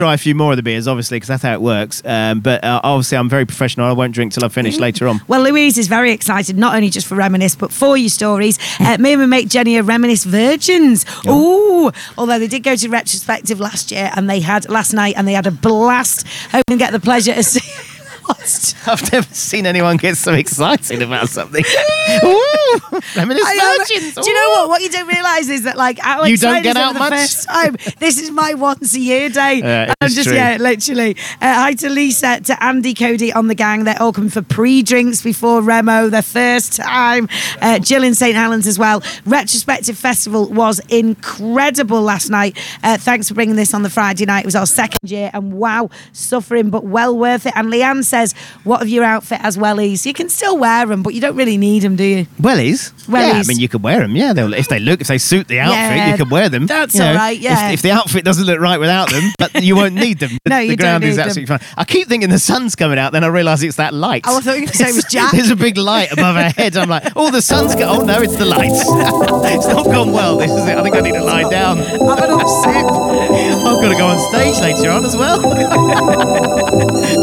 try a few more of the beers, obviously, because that's how it works. But obviously, I'm very professional. I won't drink till I've finished later on. Well, Louise is very excited, not only just for Reminisce, but for your stories. Me and my mate Jenny are Reminisce virgins. Ooh! Although they did go to retrospective last night, and they had a blast. Hope you can get the pleasure of seeing. I've never seen anyone get so excited about something. Ooh, Reminisce virgins. Do you know what? What you don't realise is that, like, Alex, you don't get out the much. First time. This is my once a year day. I'm it's just true. Literally. Hi to Lisa, to Andy, Cody on the gang. They're all coming for pre-drinks before Remo, their first time. Jill in St Helens as well. Retrospective Festival was incredible last night. Thanks for bringing this on the Friday night. It was our second year, and wow, suffering but well worth it. And Leanne says, what of your outfit as wellies? You can still wear them, but you don't really need them, do you? Wellies? Yeah, I mean, you could wear them, yeah. If they suit the outfit, you can wear them. That's all right, yeah. If the outfit doesn't look right without them, but you won't need them. No, you the ground don't is need absolutely fine. I keep thinking the sun's coming out, then I realise it's that light. Oh, I thought you were going to say it was Jack. There's a big light above our head. I'm like, oh, the sun's oh no, it's the lights. It's not gone well, this is it. I think I need to lie down. Have an upset. I've got to go on stage later on as well.